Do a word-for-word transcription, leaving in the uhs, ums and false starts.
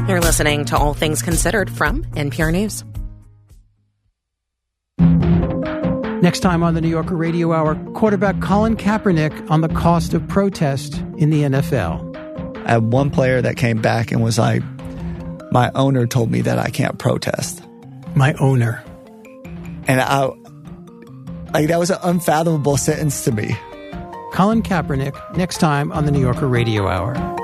You're listening to All Things Considered from N P R News. Next time on the New Yorker Radio Hour, quarterback Colin Kaepernick on the cost of protest in the N F L. I had one player that came back and was like, my owner told me that I can't protest. My owner. And I, like, that was an unfathomable sentence to me. Colin Kaepernick, next time on the New Yorker Radio Hour.